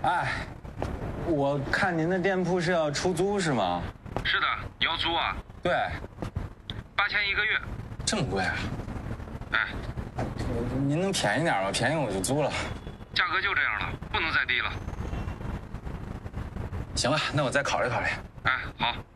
哎，我看您的店铺是要出租是吗？ 是的，你要租啊？ 对 ，8000一个月。 这么贵啊？ 哎， 您能便宜点吗？便宜我就租了。 价格就这样了，不能再低了。 行吧，那我再考虑考虑。 哎，好。